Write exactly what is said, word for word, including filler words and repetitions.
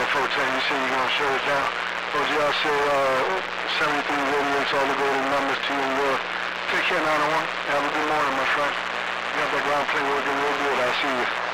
four ten, you say you're gonna shut it down. O G, I'll say uh, seventy-three radiates, all the golden numbers to you. Uh, take care, nine oh one. Have a good morning, my friend. You got that ground plane working real good. I'll see you.